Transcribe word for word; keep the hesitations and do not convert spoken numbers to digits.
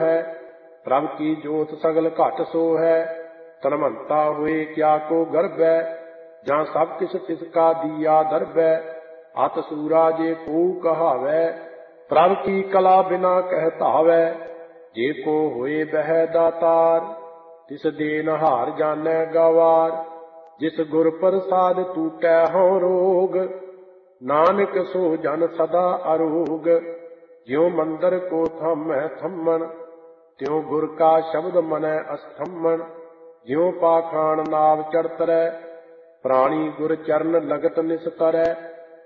है। प्रभ की जोत सगल घट सो है। तनमंता हुए क्या को गर्भ है। जहाँ सब किस तिसका दिया दर्भ है। अत सूरा जे को कहावै। प्रभ की कला बिना कहतावै। जे को होए बह दातार। तिस देनहार जानै गवार। जिस गुर प्रसाद टूटै हों रोग। नानक सो जन सदा अरोग। ज्यों मंदिर को थामै थम्मन। त्यों गुर का शब्द मनै अस्थम्मन। ज्यों पाखान नाव चढ़ तरै। प्राणी गुर चरण लगत निस्तरै।